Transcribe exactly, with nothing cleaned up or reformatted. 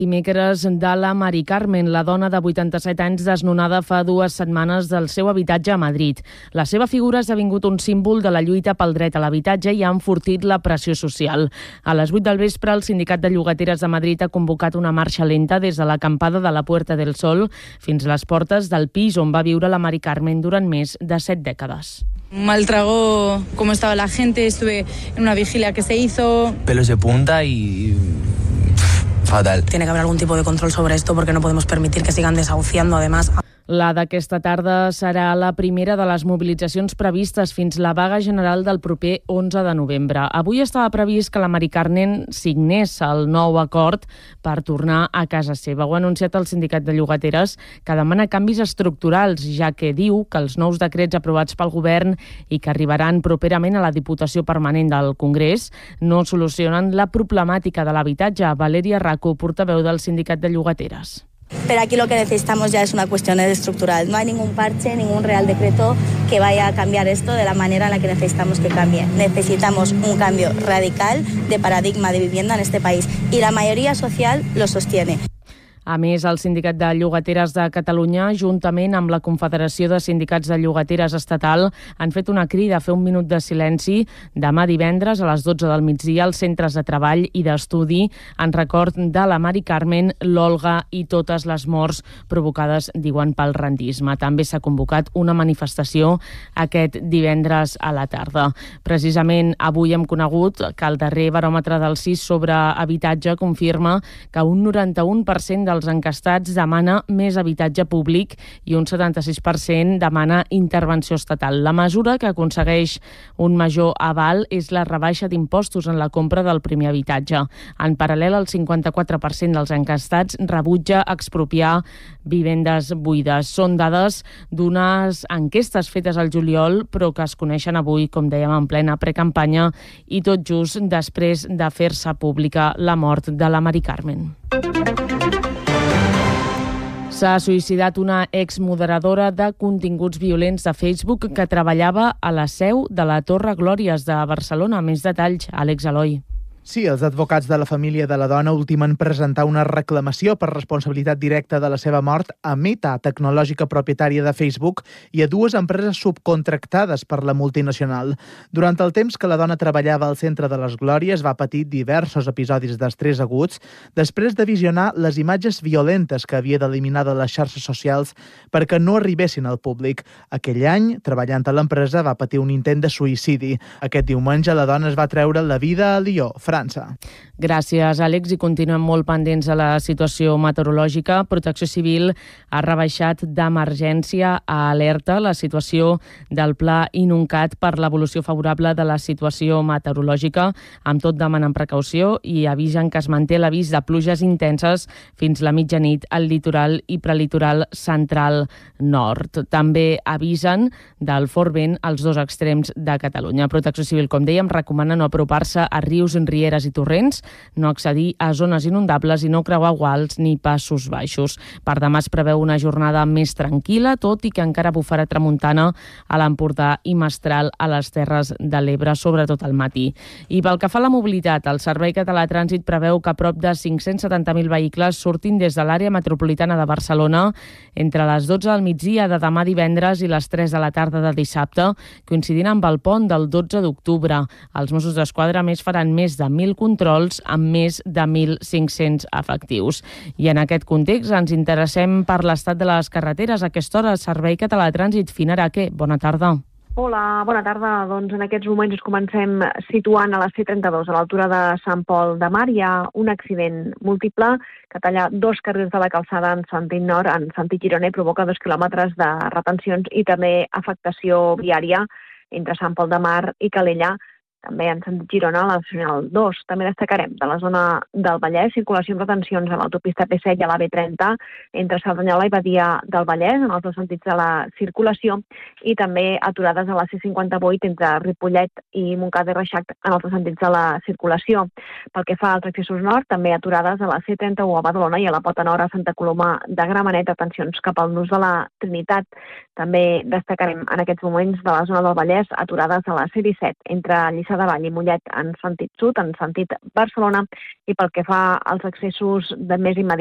Dimecres de la Mari Carmen, la dona de vuitanta-set anys desnonada fa dues setmanes del seu habitatge a Madrid. La seva figura ha esdevingut un símbol de la lluita pel dret a l'habitatge i ha enfortit la pressió social. A les vuit del vespre, el Sindicat de Llogateres de Madrid ha convocat una marxa lenta des de l'acampada de la Puerta del Sol fins a les portes del pis on va viure la Mari Carmen durant més de set dècades. Mal tragó cómo estaba la gente, estuve en una vigilia que se hizo. Pelos de punta y... fatal. Tiene que haber algún tipo de control sobre esto porque no podemos permitir que sigan desahuciando, además. La d'aquesta tarda serà la primera de les mobilitzacions previstes fins la vaga general del proper onze de novembre. Avui estava previst que la Mari Carmen signés el nou acord per tornar a casa seva. Ho ha anunciat el Sindicat de Llogateres, que demana canvis estructurals, ja que diu que els nous decrets aprovats pel govern i que arribaran properament a la Diputació Permanent del Congrés no solucionen la problemàtica de l'habitatge. Valeria Raco, portaveu del Sindicat de Llogateres. Pero aquí lo que necesitamos ya es una cuestión estructural. No hay ningún parche, ningún real decreto que vaya a cambiar esto de la manera en la que necesitamos que cambie. Necesitamos un cambio radical de paradigma de vivienda en este país y la mayoría social lo sostiene. A més, el Sindicat de Llogateres de Catalunya, juntament amb la Confederació de Sindicats de Llogateres Estatal, han fet una crida a fer un minut de silenci demà divendres a les dotze del migdia als centres de treball i d'estudi en record de la Mari Carmen, l'Olga i totes les morts provocades, diuen, pel rendisme. També s'ha convocat una manifestació aquest divendres a la tarda. Precisament avui hem conegut que el darrer baròmetre del C I S sobre habitatge confirma que un noranta-un per cent dels encastats demana més habitatge públic i un setanta-sis per cent demana intervenció estatal. La mesura que aconsegueix un major aval és la rebaixa d'impostos en la compra del primer habitatge. En paral·lel, el cinquanta-quatre per cent dels encastats rebutja expropiar vivendes buides. Són dades d'unes enquestes fetes al juliol, però que es coneixen avui, com dèiem, en plena precampanya i tot just després de fer-se pública la mort de la Mari Carmen. S'ha suïcidat una exmoderadora de continguts violents de Facebook que treballava a la seu de la Torre Glòries de Barcelona. Més detalls, Àlex Eloi. Sí, els advocats de la família de la dona ultimen presentar una reclamació per responsabilitat directa de la seva mort a Meta, tecnològica propietària de Facebook, i a dues empreses subcontractades per la multinacional. Durant el temps que la dona treballava al centre de les Glòries va patir diversos episodis d'estrès aguts després de visionar les imatges violentes que havia d'eliminar de les xarxes socials perquè no arribessin al públic. Aquell any, treballant a l'empresa, va patir un intent de suïcidi. Aquest diumenge la dona es va treure la vida a Lió, França. Gràcies, Àlex, i continuem molt pendents de la situació meteorològica. Protecció Civil ha rebaixat d'emergència a alerta la situació del Pla Inuncat per l'evolució favorable de la situació meteorològica. Amb tot, demanen precaució i avisen que es manté l'avís de pluges intenses fins la mitjanit al litoral i prelitoral central nord. També avisen del fort vent als dos extrems de Catalunya. Protecció Civil, com dèiem, recomana no apropar-se a rius, rieres i torrents, no accedir a zones inundables i no creuar guals ni passos baixos. Per demà es preveu una jornada més tranquil·la, tot i que encara bufarà tramuntana a l'Empordà i mestral a les Terres de l'Ebre, sobretot al matí. I pel que fa a la mobilitat, el Servei Català de Trànsit preveu que prop de cinc-cents setanta mil vehicles surtin des de l'àrea metropolitana de Barcelona entre les dotze del migdia de demà divendres i les tres de la tarda de dissabte, coincidint amb el pont del dotze d'octubre. Els Mossos d'Esquadra més faran més de mil controls amb més de mil cinc-cents efectius. I en aquest context ens interessem per l'estat de les carreteres. A aquesta hora, Servei Català de Trànsit, Finaraque, bona tarda. Hola, bona tarda. Doncs en aquests moments us comencem situant a la C trenta-dos, a l'altura de Sant Pol de Mar. Hi ha un accident múltiple que talla dos carrils de la calçada en sentit nord, en sentit Girona, i provoca dos quilòmetres de retencions i també afectació viària entre Sant Pol de Mar i Calella, també en sentit Girona, a la Nacional dos. També destacarem de la zona del Vallès, circulació amb retencions a l'autopista P set i a la B trenta, entre Cerdanyola i Badia del Vallès, en els dos sentits de la circulació, i també aturades a la C cinquanta-vuit entre Ripollet i Montcada i Reixac, en els dos sentits de la circulació. Pel que fa als accessos nord, també aturades a la C trenta-u a Badalona i a la Pota Nord a Santa Coloma de Gramenet, atencions cap al nus de la Trinitat. També destacarem en aquests moments de la zona del Vallès aturades a la C disset entre Lliçà Lliçà de Vall i Mollet en sentit sud, en sentit Barcelona, i pel que fa als accessos de més immediat